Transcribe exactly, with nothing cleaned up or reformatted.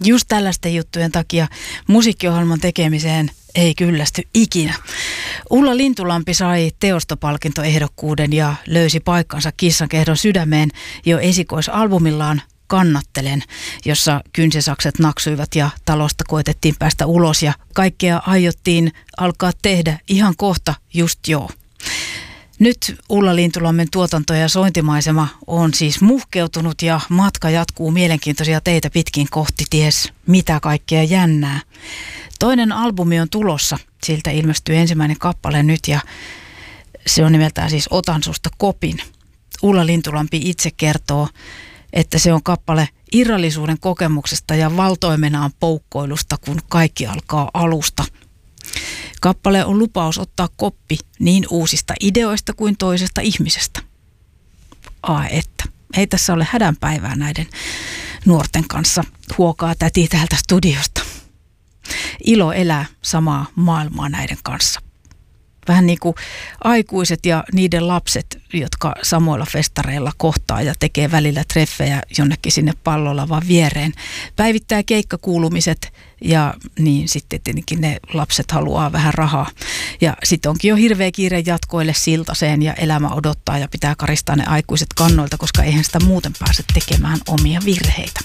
just tällaisten juttujen takia musiikkiohjelman tekemiseen ei kyllästy ikinä. Ulla Lintulampi sai teostopalkintoehdokkuuden ja löysi paikkansa Kissankehdon sydämeen jo esikoisalbumillaan Kannattelen, jossa kynsisakset naksuivat ja talosta koetettiin päästä ulos ja kaikkea aiottiin alkaa tehdä ihan kohta just joo. Nyt Ulla Lintulammen tuotanto ja sointimaisema on siis muhkeutunut ja matka jatkuu mielenkiintoisia teitä pitkin kohti ties mitä kaikkea jännää. Toinen albumi on tulossa, siltä ilmestyy ensimmäinen kappale nyt ja se on nimeltään siis Otan susta kopin. Ulla Lintulampi itse kertoo, että se on kappale irrallisuuden kokemuksesta ja valtoimenaan poukkoilusta, kun kaikki alkaa alusta. Kappale on lupaus ottaa koppi niin uusista ideoista kuin toisesta ihmisestä. Ai että, ei tässä ole hädänpäivää näiden nuorten kanssa, huokaa täti täältä studiosta. Ilo elää samaa maailmaa näiden kanssa. Vähän niin kuin aikuiset ja niiden lapset, jotka samoilla festareilla kohtaa ja tekee välillä treffejä jonnekin sinne pallolavan viereen. Päivittää keikkakuulumiset ja niin sitten tietenkin ne lapset haluaa vähän rahaa. Ja sitten onkin jo hirveä kiire jatkoille siltaseen ja elämä odottaa ja pitää karistaa ne aikuiset kannoilta, koska eihän sitä muuten pääse tekemään omia virheitä.